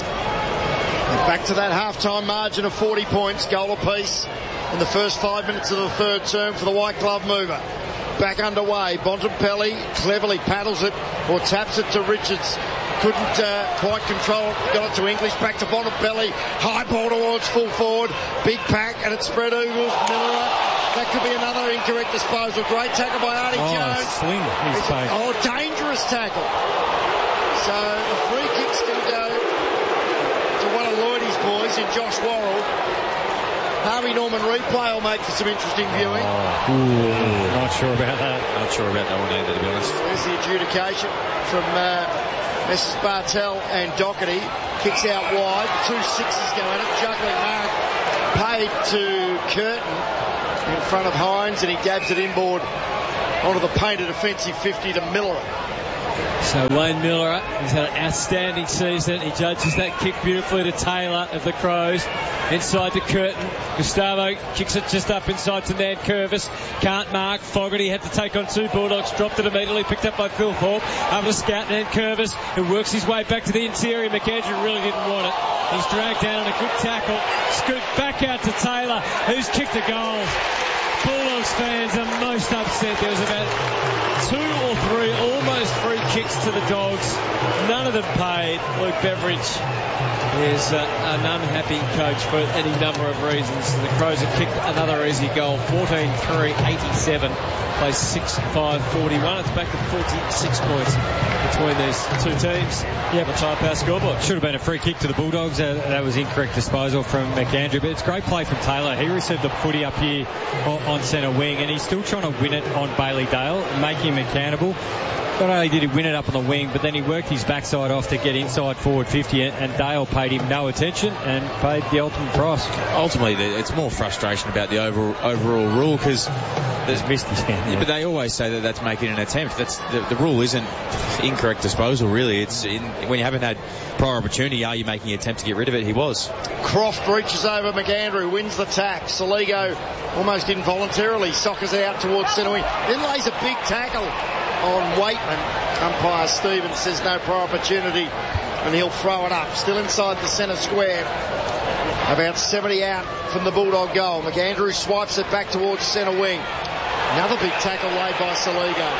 Back to that half-time margin of forty points, goal apiece in the first five minutes of the third term for the White Glove mover. Back underway. Bontempelli cleverly paddles it or taps it to Richards. Couldn't uh, quite control it. Got it to English. Back to Bontempelli. High ball towards full forward. Big pack and it's spread eagles. Miller. That could be another incorrect disposal. Great tackle by Artie oh, Jones. Swing his face. Oh, dangerous tackle. So the free kick's going to go to one of Lloydie's boys in Josh Worrell. Harvey Norman replay will make for some interesting viewing. Oh. Ooh, not sure about that. Not sure about that one either, to be honest. There's the adjudication from uh, Missus Bartel and Doherty. Kicks out wide. The two sixes go in it. Juggling mark paid to Curtin in front of Hines, and he dabs it inboard onto the painted offensive fifty to Miller. So Wayne Miller has had an outstanding season. He judges that kick beautifully to Taylor of the Crows. Inside to Curtin. Gustavo kicks it just up inside to Nankervis. Can't mark. Fogarty had to take on two Bulldogs. Dropped it immediately. Picked up by Phil Thorpe. Over to scout Nankervis, who works his way back to the interior. McAndrew really didn't want it. He's dragged down on a good tackle. Scoot back out to Taylor, who's kicked a goal. Bulldogs fans are most upset. There was about two or three, almost free kicks to the Dogs. None of them paid. Luke Beveridge is uh, an unhappy coach for any number of reasons. The Crows have kicked another easy goal. fourteen three eighty-seven. Plays six five forty-one. It's back to forty-six points between these two teams. Yeah, but type our scoreboard. Should have been a free kick to the Bulldogs. Uh, that was incorrect disposal from McAndrew. But it's great play from Taylor. He received the footy up here on, on centre wing, and he's still trying to win it on Bailey Dale, making him accountable. Not only did he win it up on the wing, but then he worked his backside off to get inside forward fifty, and Dale paid him no attention and paid the ultimate price. Ultimately, it's more frustration about the overall, overall rule, because there's missed the yeah, but they always say that that's making an attempt. That's the, the rule isn't incorrect disposal, really. It's in, when you haven't had prior opportunity, are you making an attempt to get rid of it? He was. Croft reaches over McAndrew, wins the tack. Saligo almost involuntarily soccers out towards centre wing, then lays a big tackle on Waitman. Umpire Stevens says no prior opportunity, and he'll throw it up. Still inside the centre square. About seventy out from the Bulldog goal. McAndrew swipes it back towards centre wing. Another big tackle laid by Saligo.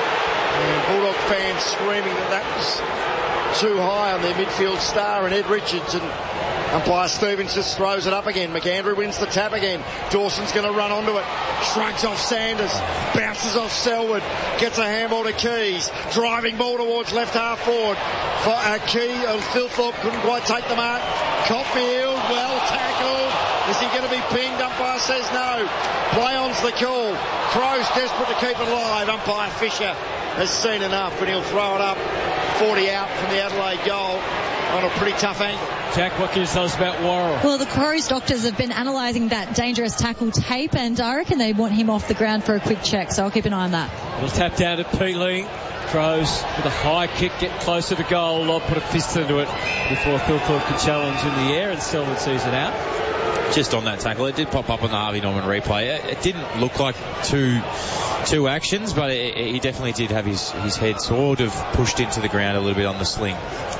And Bulldog fans screaming that that was too high on their midfield star and Ed Richards, and umpire Stevens just throws it up again. McAndrew wins the tap again. Dawson's going to run onto it. Shrugs off Sanders. Bounces off Selwood. Gets a handball to Keys. Driving ball towards left half forward. For uh, Key, uh, Phil Thorpe couldn't quite take the mark. Copfield, well tackled. Is he going to be pinged? Umpire says no. Play on's the call. Crows desperate to keep it alive. Umpire Fisher has seen enough, and he'll throw it up. forty out from the Adelaide goal on a pretty tough angle. Jack, what can you tell us about Worrell? Well, the Crows doctors have been analysing that dangerous tackle tape, and I reckon they want him off the ground for a quick check, so I'll keep an eye on that. We'll tap down to Peeling. Crows with a high kick get closer to goal. Lobb put a fist into it before Phil Thorpe could challenge in the air, and Selwood sees it out. Just on that tackle, it did pop up on the Harvey Norman replay. It, it didn't look like two two actions, but it, it, he definitely did have his, his head sort of pushed into the ground a little bit on the sling.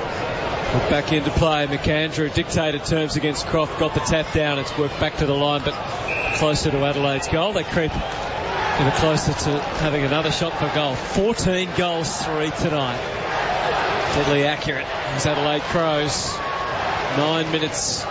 Back into play. McAndrew dictated terms against Croft, got the tap down. It's worked back to the line, but closer to Adelaide's goal. They creep even closer to having another shot for goal. fourteen goals, three tonight. Deadly accurate. These Adelaide Crows. Nine minutes.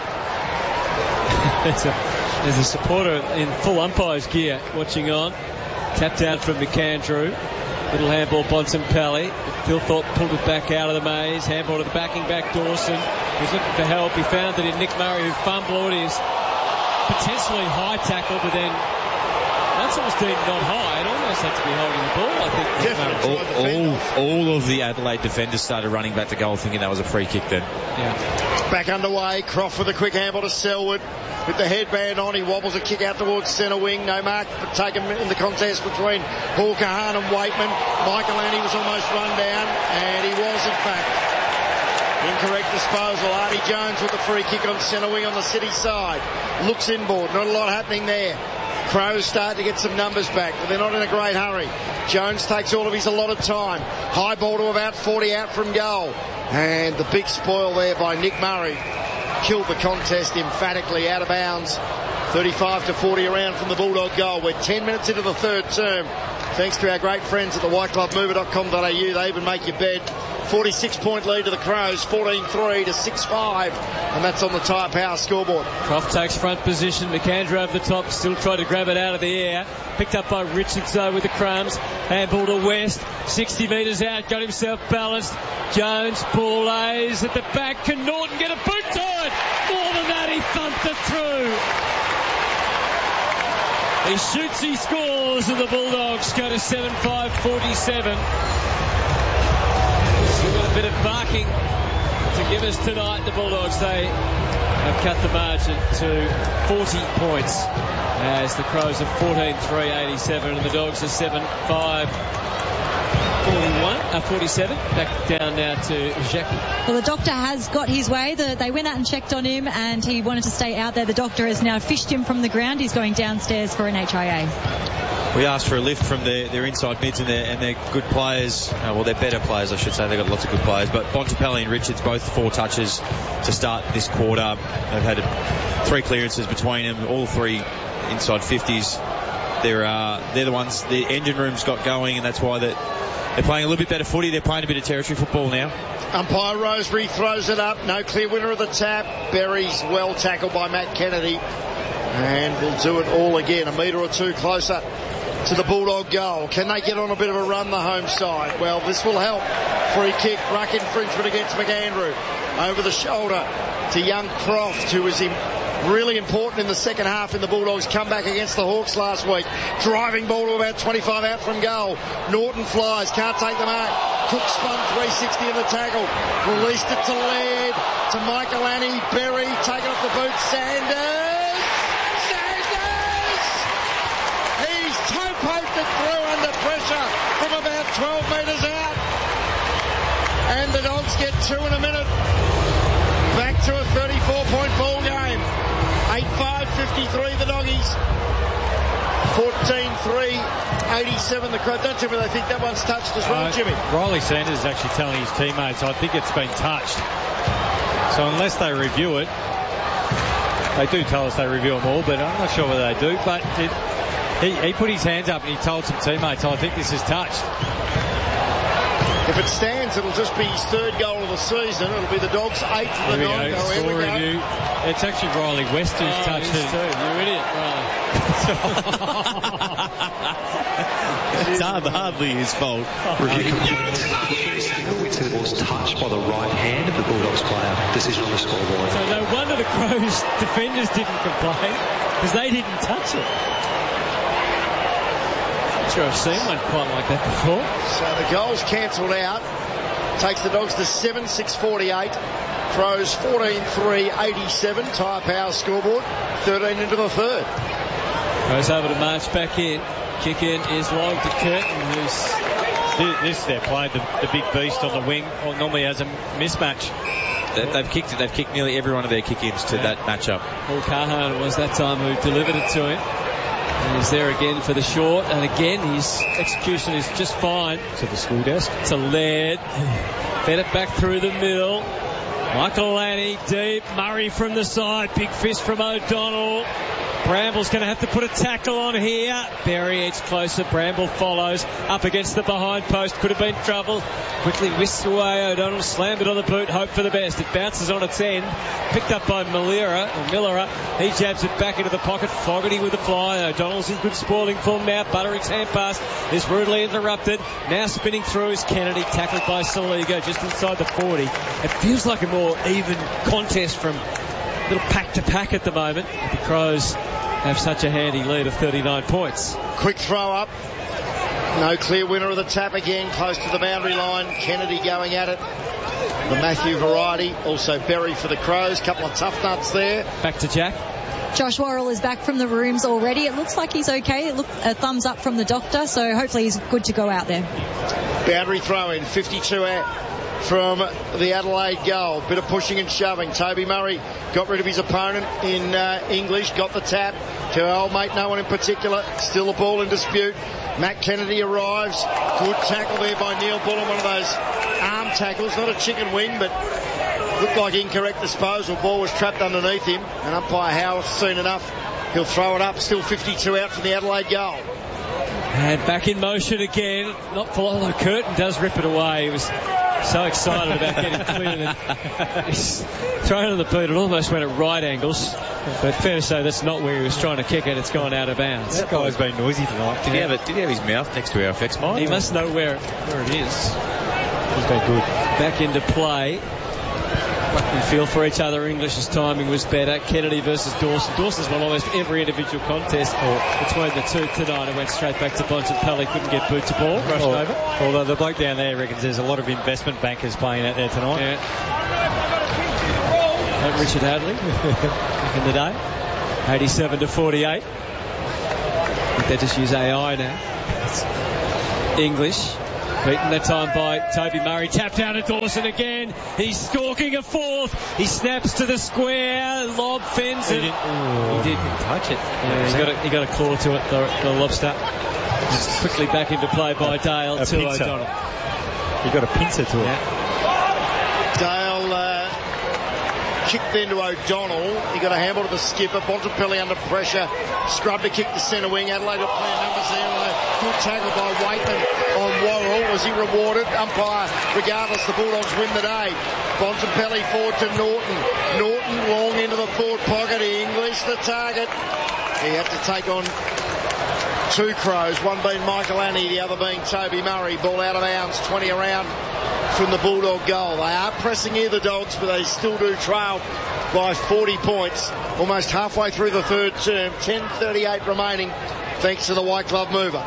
there's, a, there's a supporter in full umpire's gear watching on. Tapped out from McAndrew. Little handball, Bontempelli. Phil Thorpe pulled it back out of the maze. Handball to the backing back, Dawson. He was looking for help. He found it in Nick Murray, who fumbled his potentially high tackle, but then once it was deemed not high, it almost had to be holding the ball, I think. All, all, all of the Adelaide defenders started running back to goal thinking that was a free kick then. Yeah. Back underway. Croft with a quick handball to Selwood. With the headband on, he wobbles a kick out towards centre wing. No mark, but taken in the contest between Paul Kahan and Waitman. Michael Annie was almost run down, and he was, in fact. Incorrect disposal. Artie Jones with the free kick on centre wing on the City side. Looks inboard. Not a lot happening there. Crows start to get some numbers back, but they're not in a great hurry. Jones takes all of his allotted time. High ball to about forty out from goal. And the big spoil there by Nick Murray killed the contest emphatically out of bounds. thirty-five to forty around from the Bulldog goal. We're ten minutes into the third term. Thanks to our great friends at the white club mover dot com dot a u. They even make your bed. forty-six point lead to the Crows, fourteen three to six five, and that's on the Tyre Power scoreboard. Croft takes front position. McAndrew over the top, still tried to grab it out of the air. Picked up by Richards though with the crumbs. Handball to West, sixty metres out, got himself balanced. Jones, ball lays at the back. Can Norton get a boot to it? More than that, he thumped it through. He shoots, he scores, and the Bulldogs go to seven five forty-seven. Still got a bit of barking to give us tonight. The Bulldogs, they have cut the margin to forty points as the Crows are fourteen three eighty-seven and the Dogs are seven five forty-one, uh, forty-seven. Back down now to Jackie. Well, the doctor has got his way. The, they went out and checked on him and he wanted to stay out there. The doctor has now fished him from the ground. He's going downstairs for an H I A. We asked for a lift from their, their inside mids and their, and their good players. Uh, well, they're better players, I should say. They've got lots of good players. But Bontempelli and Richards, both four touches to start this quarter. They've had a, three clearances between them, all three inside fifties. They're, uh, they're the ones, the engine room's got going, and that's why they're, they're playing a little bit better footy. They're playing a bit of territory football now. Umpire Rosebery throws it up. No clear winner of the tap. Berry's well tackled by Matt Kennedy. And we'll do it all again. A metre or two closer to the Bulldog goal. Can they get on a bit of a run, the home side? Well, this will help. Free kick, ruck infringement against McAndrew. Over the shoulder to young Croft, who was in really important in the second half in the Bulldogs' comeback against the Hawks last week. Driving ball to about twenty-five out from goal. Norton flies, can't take the mark. Cook spun three sixty in the tackle. Released it to Laird, to Michael Annie. Berry, taken off the boot. Sanders! Sanders! He's toe poked it through under pressure from about twelve metres out. And the Dogs get two in a minute. Back to a thirty-four point ball game. eight five fifty-three the Doggies. fourteen three eighty-seven the Crows. Don't tell me they think that one's touched as well, uh, Jimmy. Riley Sanders is actually telling his teammates, I think it's been touched. So unless they review it, they do tell us they review them all, but I'm not sure whether they do. But it, he, he put his hands up and he told some teammates, I think this is touched. If it stands, it'll just be his third goal of the season. It'll be the Dogs' eighth of the night. Go. Score review. It's actually Riley West who's oh, touched it. Too. You idiot, Riley. It's hardly his fault. Review complete. It was touched by the right hand of the Bulldogs player. Decision on the scoreboard. So no wonder the Crows defenders didn't complain, because they didn't touch it. I'm sure I've seen one quite like that before. So the goal's cancelled out. Takes the Dogs to seven six forty-eight. Crows fourteen three eighty-seven. Tyre Power scoreboard. thirteen into the third. Crows able to march back in. Kick in is logged to Curtin, who's... This, they're playing the, the big beast on the wing, or normally has a mismatch. They, they've kicked it. They've kicked nearly every one of their kick-ins to yeah. that matchup. Paul Carhan was that time who delivered it to him. And he's there again for the short, and again his execution is just fine. To the school desk. To Laird. Fed it back through the middle. Michael Lanny deep. Murray from the side. Big fist from O'Donnell. Bramble's going to have to put a tackle on here. Berry edged closer. Bramble follows. Up against the behind post. Could have been trouble. Quickly whisks away. O'Donnell slammed it on the boot. Hope for the best. It bounces on its end. Picked up by Millera. Or Millera. He jabs it back into the pocket. Fogarty with the fly. O'Donnell's in good spoiling form now. Butterick's hand pass is rudely interrupted. Now spinning through is Kennedy. Tackled by Saligo just inside the forty. It feels like a more even contest from little pack to pack at the moment. The Crows have such a handy lead of thirty-nine points. Quick throw up. No clear winner of the tap again. Close to the boundary line. Kennedy going at it. The Matthew variety. Also Berry for the Crows. Couple of tough nuts there. Back to Jack. Josh Worrell is back from the rooms already. It looks like he's okay. It look, a thumbs up from the doctor, so hopefully he's good to go out there. Boundary throw in. fifty-two out from the Adelaide goal. Bit of pushing and shoving. Toby Murray got rid of his opponent in uh, English. Got the tap to old mate, no one in particular. Still the ball in dispute. Matt Kennedy arrives. Good tackle there by Neil Bullen. One of those arm tackles. Not a chicken wing, but looked like incorrect disposal. Ball was trapped underneath him. And umpire Howarth seen enough. He'll throw it up. Still fifty-two out from the Adelaide goal. And back in motion again. Not for long. Curtin does rip it away. He was so excited about getting clear that he's thrown on the boot. It almost went at right angles. But fair to say that's not where he was trying to kick it. It's gone out of bounds. That guy's been noisy tonight. Did, yeah. he have it, did he have his mouth next to our F X mine? He must know where, where it is. He's been good. Back into play. Ruckman feel for each other. English's timing was better. Kennedy versus Dawson. Dawson's won almost every individual contest between the two tonight and went straight back to Bontempelli. Couldn't get boot to ball. Rushed Well, over. Although the bloke down there reckons there's a lot of investment bankers playing out there tonight. Yeah. Like Richard Hadley back in the day. eighty-seven to forty-eight. I think they just use A I now. English. Beaten that time by Toby Murray. Tapped out at Dawson again. He's stalking a fourth. He snaps to the square. Lob fends it. He didn't, he didn't touch it. Yeah, he got a, he got a claw to it, the, the lobster. It's quickly back into play by Dale a to pincer. O'Donnell. He got a pincer to it. Yeah. Dale uh, kicked into O'Donnell. He got a handball to the skipper. Bontempelli under pressure. Scrubbed to kick the centre wing. Adelaide got plenty of numbers there. Good tackle by Waitman on Worrell. Was he rewarded? Umpire, regardless, the Bulldogs win the day. Bontempelli forward to Norton. Norton long into the forward pocket. English the target. He had to take on two Crows, one being Michael Annie, the other being Toby Murray. Ball out of bounds, twenty around from the Bulldog goal. They are pressing here, the Dogs, but they still do trail by forty points. Almost halfway through the third term, ten thirty-eight remaining, thanks to the white glove mover.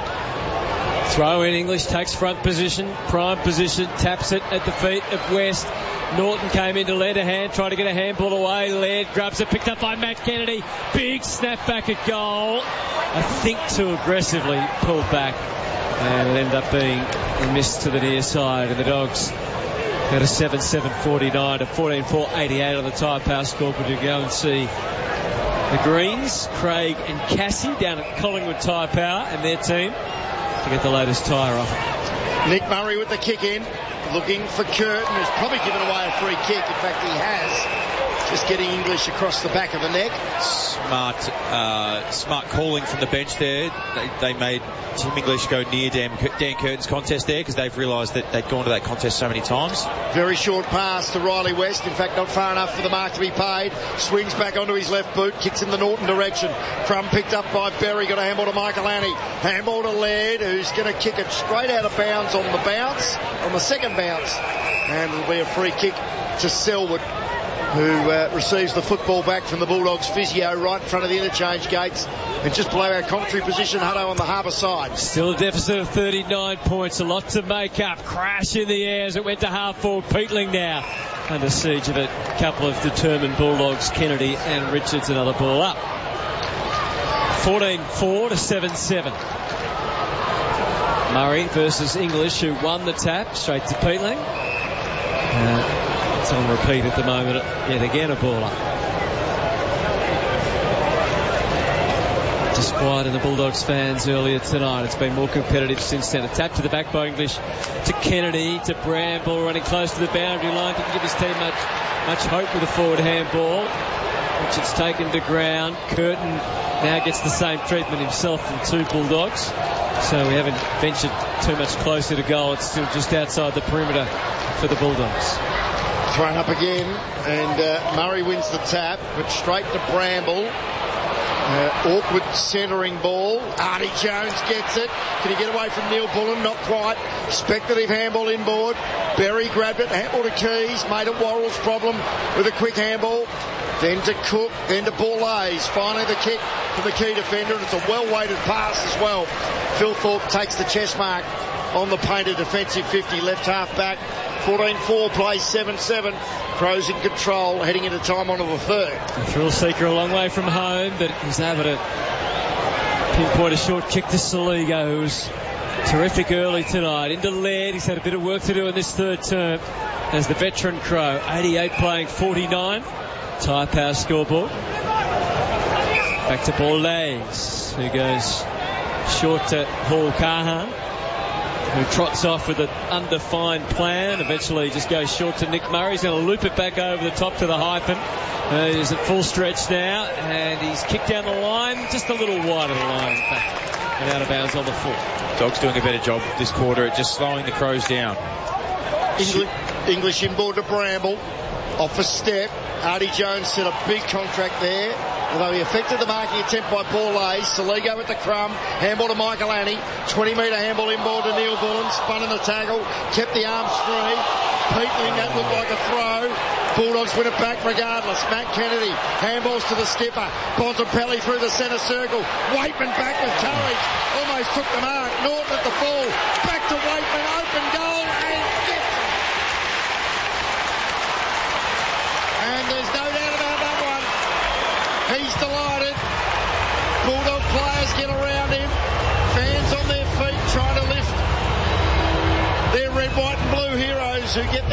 Throw in. English takes front position, prime position, taps it at the feet of West. Norton came in to lead a hand, tried to get a handball away. Laird grabs it, picked up by Matt Kennedy. Big snap back at goal. I think too aggressively pulled back, and it ended up being a miss to the near side. And the Dogs got a seven seven forty-nine to fourteen four eighty-eight on the Tyre Power scoreboard. You go and see the Greens, Craig and Cassie down at Collingwood Tyre Power and their team to get the latest tyre off. Nick Murray with the kick in, looking for Curtin, who's probably given away a free kick. In fact, he has. Just getting English across the back of the neck. Smart, uh, smart calling from the bench there. They, they made Tim English go near Dan, Dan Curtin's contest there because they've realised that they'd gone to that contest so many times. Very short pass to Riley West. In fact, not far enough for the mark to be paid. Swings back onto his left boot, kicks in the Norton direction. Crum picked up by Berry. Got a handball to Michael Annie. Handball to Laird, who's going to kick it straight out of bounds on the bounce, on the second bounce. And it'll be a free kick to Selwood, who uh, receives the football back from the Bulldogs physio right in front of the interchange gates and just below our commentary position. Hutto on the harbour side. Still a deficit of thirty-nine points, a lot to make up. Crash in the air as it went to half forward. Peatling now under siege of a couple of determined Bulldogs, Kennedy and Richards. Another ball up. fourteen four to seven seven. Murray versus English, who won the tap, straight to Peatling. Uh, It's on repeat at the moment. Yet again a ball up. Disquieting the Bulldogs fans earlier tonight. It's been more competitive since then. A tap to the back by English to Kennedy to Bramble, running close to the boundary line. Didn't give his team much much hope with a forward handball, which it's taken to ground. Curtin now gets the same treatment himself from two Bulldogs. So we haven't ventured too much closer to goal. It's still just outside the perimeter for the Bulldogs. Thrown up again, and uh, Murray wins the tap, but straight to Bramble. Uh, awkward centering ball. Artie Jones gets it. Can he get away from Neil Bullen? Not quite. Speculative handball inboard. Berry grabbed it. Handball to Keys. Made it Worrell's problem with a quick handball. Then to Cook. Then to Borlays. Finally the kick from the key defender. And it's a well-weighted pass as well. Phil Thorpe takes the chest mark on the painted defensive fifty. Left half back. fourteen four plays seven seven. Crows in control heading into time on to the third. A thrill seeker a long way from home, but he's able to pinpoint a short kick to Saligo, who was terrific early tonight. Into Laird. He's had a bit of work to do in this third term as the veteran Crow. eighty-eight playing forty-nine. Tyre Power scoreboard. Back to Borlays, who goes short to Hall Kahan, who trots off with an undefined plan. Eventually just goes short to Nick Murray. He's going to loop it back over the top to the hyphen. Uh, he's at full stretch now, and he's kicked down the line, just a little wide of the line, in fact, and out of bounds on the foot. Dogs doing a better job this quarter at just slowing the Crows down. English, English inboard to Bramble. Off a step. Artie Jones set a big contract there. although he affected the marking attempt by Paul Lays. Saligo with the crumb, handball to Michael Annie, twenty metre handball inboard to Neil Bullen, spun in the tackle, kept the arms free. Peetling, that looked like a throw. Bulldogs win it back regardless. Matt Kennedy, handballs to the skipper. Bontempelli through the centre circle. Waitman back with courage. Almost took the mark. Norton at the full. Back to Waitman, open goal, and gets it. And there's no doubt about that one. He's delighted. Bulldog players get around him. Fans on their feet trying to lift their red, white and blue heroes who get